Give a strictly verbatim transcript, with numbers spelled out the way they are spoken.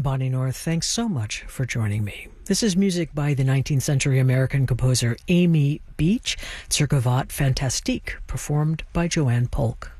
Bonnie North. Thanks so much for joining me. This is music by the nineteenth century American composer Amy Beach, Circa Vot Fantastique, performed by Joanne Polk.